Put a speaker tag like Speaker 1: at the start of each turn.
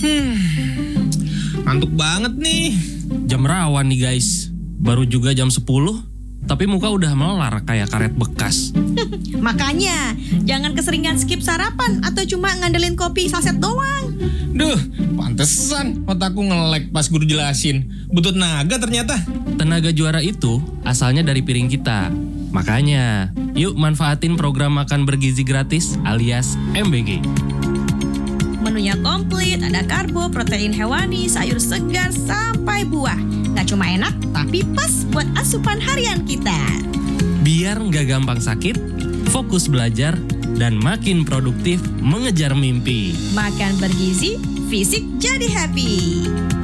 Speaker 1: Ngantuk banget nih.
Speaker 2: Jam rawan nih guys. Baru juga jam 10, tapi muka udah melar kayak karet bekas.
Speaker 3: Makanya, jangan keseringan skip sarapan atau cuma ngandelin kopi saset doang.
Speaker 1: Duh, pantesan otakku nge-lag pas guru jelasin. Butut naga ternyata.
Speaker 2: Tenaga juara itu asalnya dari piring kita. Makanya, yuk manfaatin program makan bergizi gratis alias MBG.
Speaker 3: Menunya komplit, ada karbo, protein hewani, sayur segar, sampai buah. Gak cuma enak, tapi pas buat asupan harian kita.
Speaker 2: Biar nggak gampang sakit, fokus belajar, dan makin produktif mengejar mimpi.
Speaker 3: Makan bergizi, fisik jadi happy.